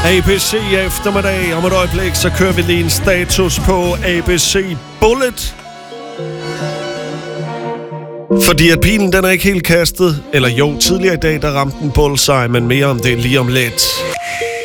ABC eftermiddag. Om et øjeblik, så kører vi lige en status på ABC Bullet. Fordi at pilen, den er ikke helt kastet. Eller jo, tidligere i dag, der ramte den bullseye, men mere om det lige om lidt.